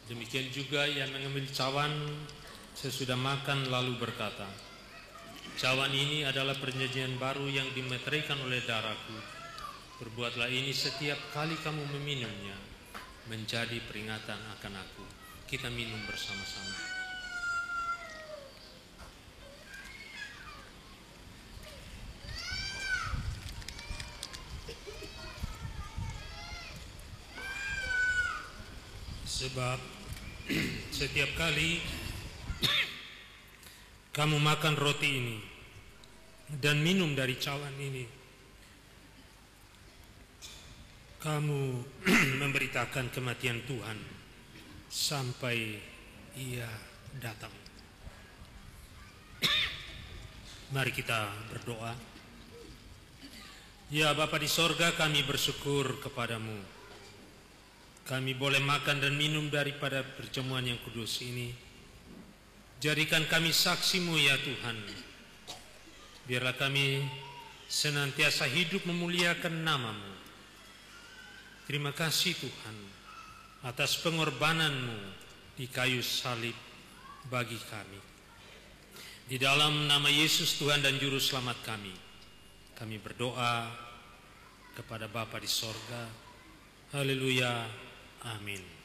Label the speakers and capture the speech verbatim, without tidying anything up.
Speaker 1: Demikian juga ia mengambil cawan sesudah makan lalu berkata, "Cawan ini adalah perjanjian baru yang dimeteraikan oleh darahku. Perbuatlah ini setiap kali kamu meminumnya, menjadi peringatan akan aku." Kita minum bersama-sama. Sebab setiap kali kamu makan roti ini dan minum dari cawan ini, kamu memberitakan kematian Tuhan sampai Ia datang. Mari kita berdoa. Ya Bapa di sorga, kami bersyukur kepadamu. Kami boleh makan dan minum daripada perjamuan yang kudus ini. Jadikan kami saksimu ya Tuhan. Biarlah kami senantiasa hidup memuliakan namamu. Terima kasih Tuhan atas pengorbananmu di kayu salib bagi kami. Di dalam nama Yesus Tuhan dan Juru Selamat kami, kami berdoa kepada Bapa di sorga. Haleluya. Amin.